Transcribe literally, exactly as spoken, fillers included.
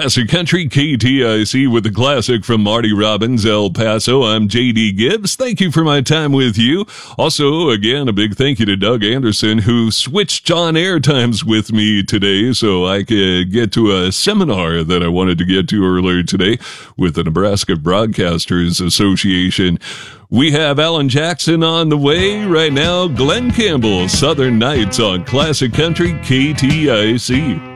Classic Country, K T I C, with the classic from Marty Robbins, El Paso. I'm J D Gibbs. Thank you for my time with you. Also, again, a big thank you to Doug Anderson, who switched on air times with me today so I could get to a seminar that I wanted to get to earlier today with the Nebraska Broadcasters Association. We have Alan Jackson on the way right now. Glenn Campbell, Southern Nights on Classic Country, K T I C.